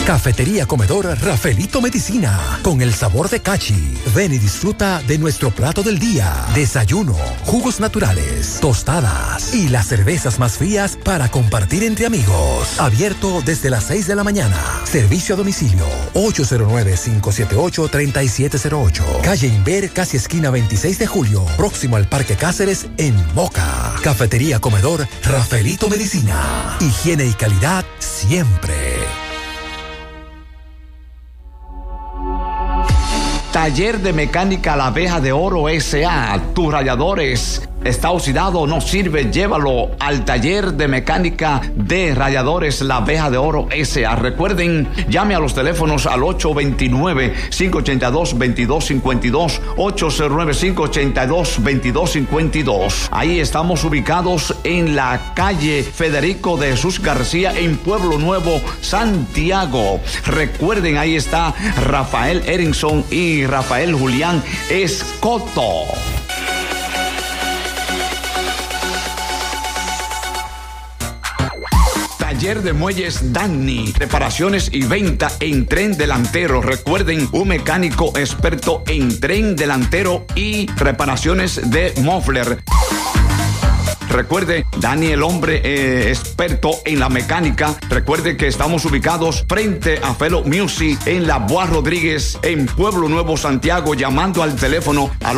Cafetería Comedor Rafaelito Medicina, con el sabor de Cachi. Ven y disfruta de nuestro plato del día. Desayuno, jugos naturales, tostadas y las cervezas más frías para compartir entre amigos. Abierto desde las 6 de la mañana. Servicio a domicilio 809-578-3708. Calle Inver, casi esquina 26 de julio, próximo al Parque Cáceres en Moca. Cafetería Comedor Rafaelito Medicina. Higiene y calidad siempre. Taller de Mecánica La Abeja de Oro S.A. Tus ralladores está oxidado, no sirve, llévalo al Taller de Mecánica de Ralladores La Abeja de Oro S.A. Recuerden, llame a los teléfonos al 829-582-2252, 809-582-2252. Ahí estamos ubicados en la calle Federico de Jesús García, en Pueblo Nuevo, Santiago. Recuerden, ahí está Rafael Erinson y Rafael Julián Escoto. Taller de Muelles Danny, reparaciones y venta en tren delantero. Recuerden, un mecánico experto en tren delantero y reparaciones de muffler. Recuerde, Dani, el hombre experto en la mecánica. Recuerde que estamos ubicados frente a Fellow Music en la Boaz Rodríguez, en Pueblo Nuevo, Santiago, llamando al teléfono al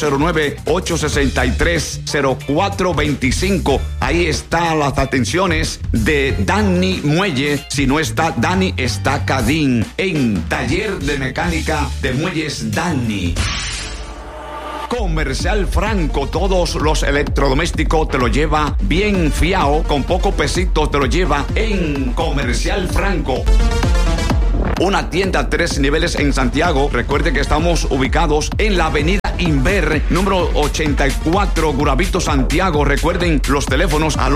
809-863-0425. Ahí están las atenciones de Dani Muelle. Si no está Dani, está Cadín, en Taller de Mecánica de Muelles Dani. Comercial Franco, todos los electrodomésticos te lo lleva bien fiao, con poco pesito te lo lleva en Comercial Franco. Una tienda 3 niveles en Santiago. Recuerde que estamos ubicados en la avenida Inver, número 84, Gurabito, Santiago. Recuerden los teléfonos al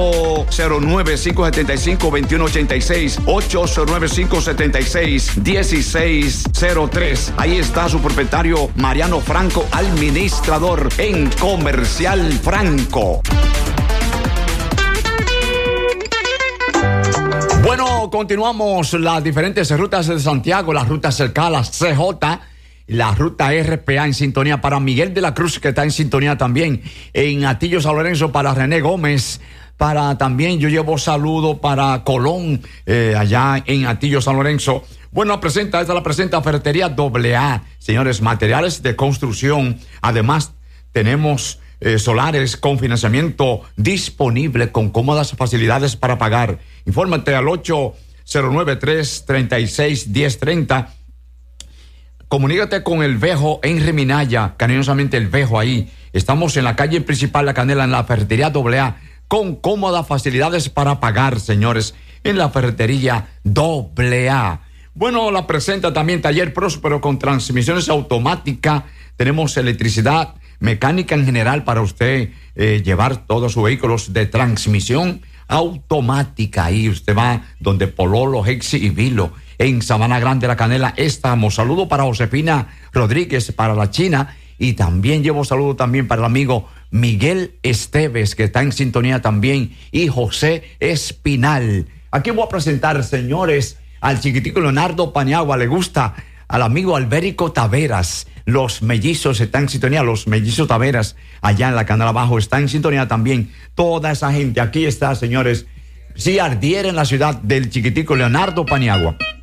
809-575-2186, 809-576-1603. Ahí está su propietario Mariano Franco, administrador en Comercial Franco. Bueno, continuamos las diferentes rutas de Santiago, las rutas cercanas, CJ, la ruta RPA en sintonía para Miguel de la Cruz, que está en sintonía también, en Atillo San Lorenzo para René Gómez, para también yo llevo saludo para Colón, allá en Atillo San Lorenzo. Bueno, esta la presenta Ferretería AA, señores, materiales de construcción. Además, tenemos solares con financiamiento disponible con cómodas facilidades para pagar. Infórmate al 809-336-1030. Comunícate con el Vejo Henry Minaya, cariñosamente el Vejo ahí. Estamos en la calle principal La Canela, en la Ferretería AA, con cómodas facilidades para pagar, señores, en la Ferretería AA. Bueno, la presenta también Taller Próspero con transmisiones automáticas. Tenemos electricidad, mecánica en general para usted llevar todos sus vehículos de transmisión automática. Ahí usted va donde Pololo, Hexi y Vilo, en Sabana Grande, La Canela. Estamos. Saludo para Josefina Rodríguez, para la China, y también llevo saludo también para el amigo Miguel Esteves, que está en sintonía también, y José Espinal. Aquí voy a presentar, señores, al chiquitico Leonardo Paniagua. Le gusta al amigo Albérico Taveras. Los mellizos están en sintonía, los mellizos Taveras, allá en La Canela Abajo, están en sintonía también. Toda esa gente, aquí está, señores. Si ardiera en la ciudad del chiquitico Leonardo Paniagua.